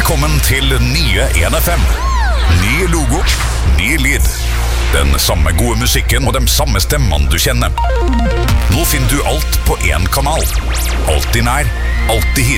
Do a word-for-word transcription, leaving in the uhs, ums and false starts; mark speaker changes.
Speaker 1: Velkommen til nye en F M. Ny logo, ny lyd. Den samme gode musikken og de samme stemmene du kjenner. Nå finner du alt på en kanal. Alltid nær, alltid hit.